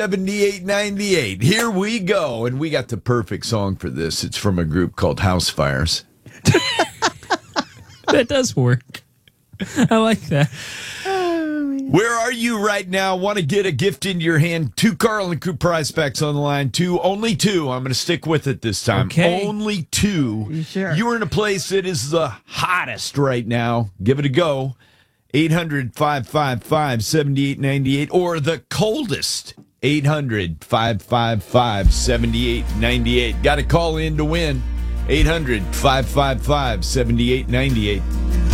7898. Here we go. And we got the perfect song for this. It's from a group called House Fires. That does work. I like that. Where are you right now? Want to get a gift into your hand? 2 Carl and Crew prize packs on the line. Only two. I'm going to stick with it this time. Okay. Only 2. You sure? You're in a place that is the hottest right now. Give it a go. 800-555-7898 or the coldest. 800-555-7898. Got to call in to win. 800-555-7898.